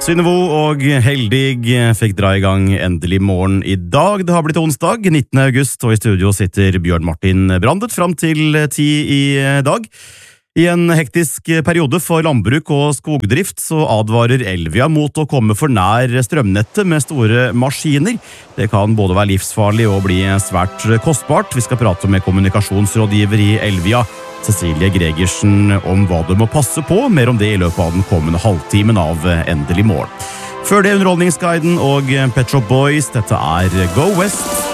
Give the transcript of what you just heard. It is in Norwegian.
Synnøvo og Heldig fikk dra i gang endelig morgen i dag. Det har blitt onsdag, 19. august, og i studio sitter Bjørn Martin Brandet fram til 10 i dag. I en hektisk periode for landbruk og skogdrift så advarer Elvia mot å komme for nær strømnettet med store maskiner. Det kan både være livsfarlig og bli svært kostbart. Vi skal prate med kommunikasjonsrådgiver i Elvia, Cecilie Gregersen, om hva du må passe på. Mer om det i løpet av den kommende halvtimen av Endelig morgen. Før det Underholdningsguiden og Pet Shop Boys, dette er Go West.